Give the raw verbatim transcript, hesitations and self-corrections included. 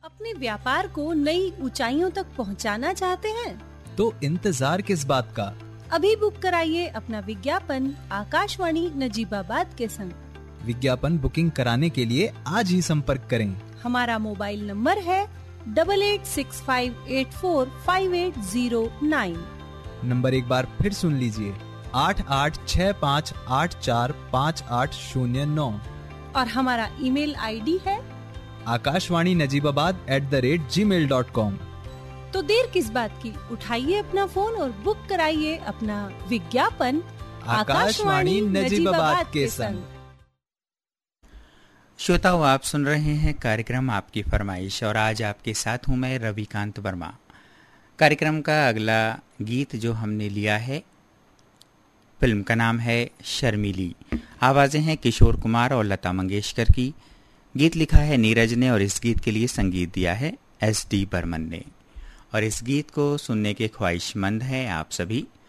अपने व्यापार को नई ऊंचाइयों तक पहुंचाना चाहते हैं? तो इंतजार किस बात का? अभी बुक कराइए अपना विज्ञापन आकाशवाणी नजीबाबाद के संग। विज्ञापन बुकिंग कराने के लिए आज ही संपर्क करें। हमारा मोबाइल नंबर है double eight six five eight four five eight zero nine. Number एक बार फिर सुन लीजिए, आठ आठ छः पाँच आठ चार पाँच आठ शून्य नौ। और हमारा ईमेल आईडी है Akashvani Najibabad at the rate ji mail dot com. तो देर किस बात की, उठाइए अपना फोन और बुक कराइए अपना विज्ञापन आकाशवाणी नजीबाबाद के संग। श्रोताओ, आप सुन रहे हैं कार्यक्रम आपकी फरमाइश और आज आपके साथ हूं मैं रविकांत वर्मा। कार्यक्रम का अगला गीत जो हमने लिया है, फिल्म का नाम है शर्मीली। आवाजें हैं किशोर कुमार और लता मंगेशकर की। गीत लिखा है नीरज ने और इस गीत के लिए संगीत दिया है एस डी बर्मन ने। और इस गीत को सुनने के ख्वाहिशमंद हैं आप सभी।